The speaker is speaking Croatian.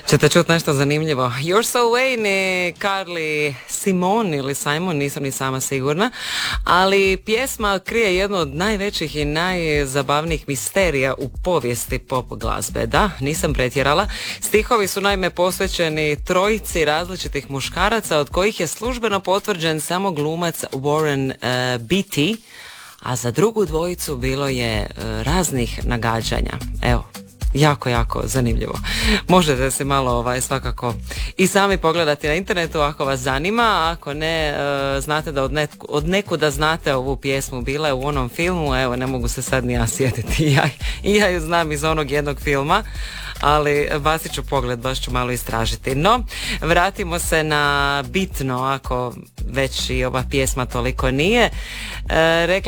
Ćete čuti nešto zanimljivo. You're So Vain i Carly Simon ili Simon, nisam ni sama sigurna, ali pjesma krije jednu od najvećih i najzabavnijih misterija u povijesti pop glazbe. Da, nisam pretjerala. Stihovi su naime posvećeni trojici različitih muškaraca, od kojih je službeno potvrđen samo glumac Warren Beatty, a za drugu dvojicu bilo je raznih nagađanja. Evo, jako zanimljivo. Možete se malo svakako i sami pogledati na internetu ako vas zanima, ako ne, znate da od nekuda znate ovu pjesmu, bila je u onom filmu, evo ne mogu se sad ni ja sjetiti, ja ju znam iz onog jednog filma, ali bacit ću pogled, baš ću malo istražiti. No, vratimo se na bitno, ako već i ova pjesma toliko nije. Rekla